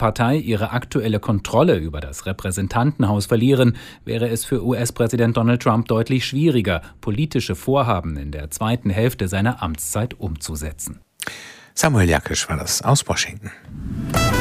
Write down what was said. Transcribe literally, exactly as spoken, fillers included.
Partei ihre aktuelle Kontrolle über das Repräsentantenhaus verlieren, wäre es für U S-Präsident Donald Trump deutlich schwieriger, politische Vorhaben in der zweiten Hälfte seiner Amtszeit umzusetzen. Samuel Jakisch war das aus Washington.